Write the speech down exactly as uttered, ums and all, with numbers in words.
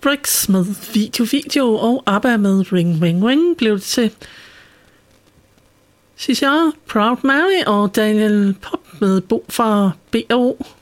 Bricks med Video Video og ABBA med Ring Ring Ring blev det til. Sidst jeg Proud Mary og Daniel Pop med Bo fra B O.